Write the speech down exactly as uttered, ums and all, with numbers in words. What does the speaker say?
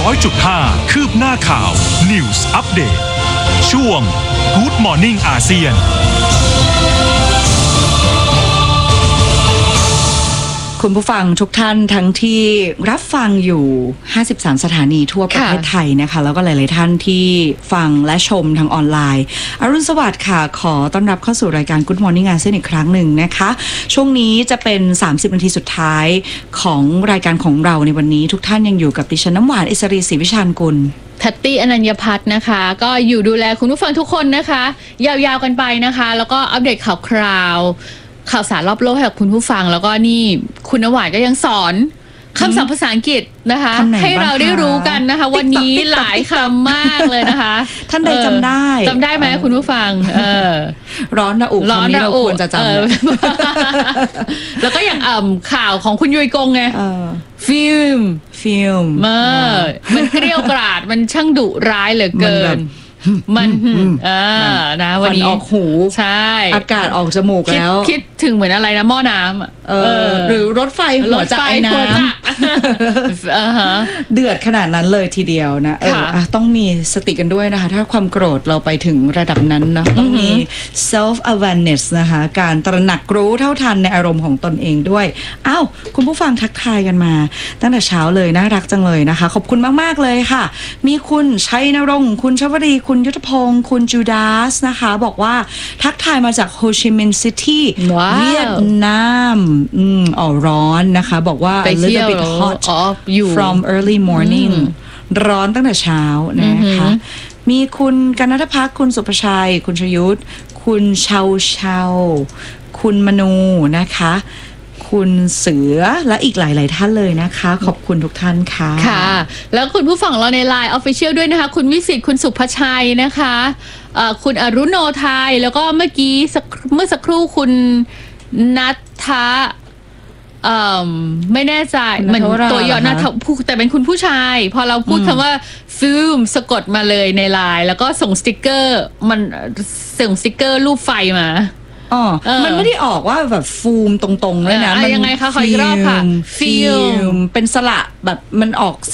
ร้อยจุดห้า คืบหน้าข่าว News Update ช่วง Good Morning อาเซียนคุณผู้ฟังทุกท่านทั้งที่รับฟังอยู่ห้าสิบสามสถานีทั่วประเทศไทยนะคะแล้วก็หลายๆท่านที่ฟังและชมทางออนไลน์อรุณสวัสดิ์ค่ะขอต้อนรับเข้าสู่รายการ Good Morning อาเซียนอีกครั้งหนึ่งนะคะช่วงนี้จะเป็นสามสิบนาทีสุดท้ายของรายการของเราในวันนี้ทุกท่านยังอยู่กับดิฉันน้ำหวานอิสรีศรีวิชาญกุลแพตตี้อนัญญพัฒน์นะคะก็อยู่ดูแลคุณผู้ฟังทุกคนนะคะยาวๆกันไปนะคะแล้วก็อัปเดตข่าวคราวข่าวสารรอบโลกให้กับคุณผู้ฟังแล้วก็นี่คุณนวาดก็ยังสอนคำศัพท์ภาษาอังกฤษนะคะให้เราได้รู้กันนะคะวันนี้หลายคำมากเลยนะคะท่านใดจำได้จำได้ไหมคุณผู้ฟังเออร้อนระอุร้อนระอุควรจะจำแล้วก็อย่างอ่ำข่าวของคุณยุยกงไงฟิล์มฟิล์มเออมันเกรี้ยวกราดมันช่างดุร้ายเหลือเกินมันเออนะวันนี้ออกหูใช่อากาศออกจมูกแล้วคิดถึงเหมือนอะไรนะหม้อน้ำเออหรือรถไฟหัวใจน้ำเดือดขนาดนั้นเลยทีเดียวนะเออต้องมีสติกันด้วยนะคะถ้าความโกรธเราไปถึงระดับนั้นนะต้องมี self awareness นะคะการตระหนักรู้เท่าทันในอารมณ์ของตนเองด้วยอ้าวคุณผู้ฟังทักทายกันมาตั้งแต่เช้าเลยน่ารักจังเลยนะคะขอบคุณมากๆเลยค่ะมีคุณชัยนรงค์คุณชวรีคุณยุทธพงศ์คุณจูดาสนะคะบอกว่าทักทายมาจากโฮชิมินห์ซิตี้เวียดนามอืมอ๋อร้อนนะคะบอกว่า a little bit hot from early morning ร้อนตั้งแต่เช้านะคะมีคุณกนฑพักคุณสุภชัยคุณชยุทธคุณเชาเชาคุณมนูนะคะคุณเสือและอีกหลายๆท่านเลยนะคะขอบคุณทุกท่านค่ะค่ะแล้วคุณผู้ฟังเราใน ไลน์ Official ด้วยนะคะคุณวิสิทธิ์คุณสุภชัยนะคะคุณอรุโนไทยแล้วก็เมื่อกี้เมื่อสักครู่คุณนัทธะไม่แน่ใจมันตัวย่อนะแต่เป็นคุณผู้ชายพอเราพูดคำว่าฟิล์มสะกดมาเลยใน ไลน์ แล้วก็ส่งสติกเกอร์มันส่งสติกเกอร์รูปไฟมาอ๋อมันไม่ได้ออกว่าแบบฟูมตรงๆเลยนะมันยังไงคะขออีกรอบค่ะฟิล์มเป็นสระแบบมันออก